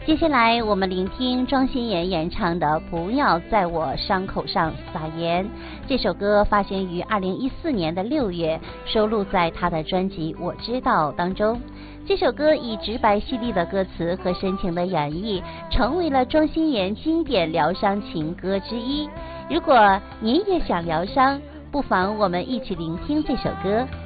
接下来我们聆听庄心妍演唱的《不要在我伤口上撒盐》。这首歌发行于2014年的6月，收录在她的专辑《我知道》当中。这首歌以直白犀利的歌词和深情的演绎，成为了庄心妍经典疗伤情歌之一。如果您也想疗伤，不妨我们一起聆听这首歌。